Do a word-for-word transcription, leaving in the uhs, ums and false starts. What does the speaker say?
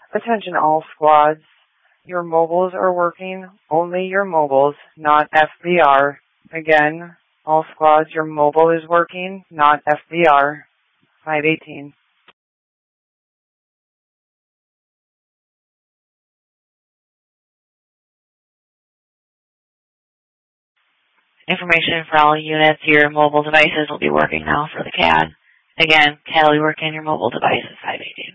Attention all squads. Your mobiles are working. Only your mobiles, not F B R. Again, all squads, your mobile is working, not F B R. five eighteen. Information for all units. Your mobile devices will be working now for the C A D. Again, C A D will be working your mobile devices, five eighteen.